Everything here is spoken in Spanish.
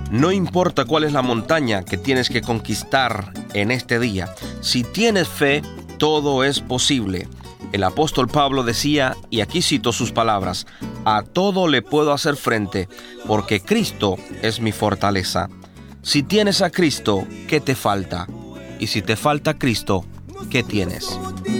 No importa cuál es la montaña que tienes que conquistar en este día, si tienes fe, todo es posible. El apóstol Pablo decía, y aquí cito sus palabras: a todo le puedo hacer frente, porque Cristo es mi fortaleza. Si tienes a Cristo, ¿qué te falta? Y si te falta Cristo, ¿qué tienes?